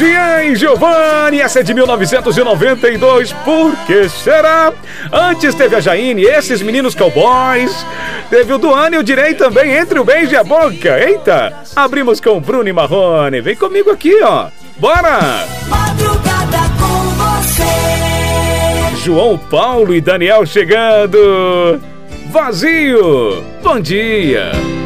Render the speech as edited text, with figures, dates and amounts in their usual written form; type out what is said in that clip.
Jean e Giovanni, essa é de 1992, por que será? Antes teve a Jaine, esses meninos cowboys. Teve o Duane e o Direi também, entre o beijo e a boca. Eita, abrimos com Bruno e Marrone. Vem comigo aqui, ó. Bora! Madrugada com você. João Paulo e Daniel chegando. Vazio, bom dia.